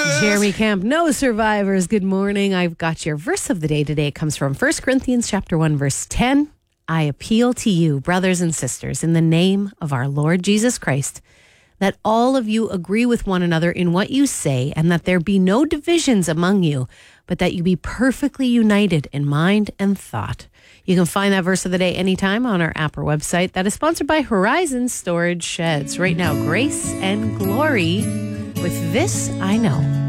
Jeremy Camp, no survivors. Good morning. I've got your verse of the day today. It comes from 1 Corinthians chapter 1, verse 10. I appeal to you, brothers and sisters, in the name of our Lord Jesus Christ, that all of you agree with one another in what you say, and that there be no divisions among you, but that you be perfectly united in mind and thought. You can find that verse of the day anytime on our app or website. That is sponsored by Horizon Storage Sheds. Right now, Grace and Glory with This I Know.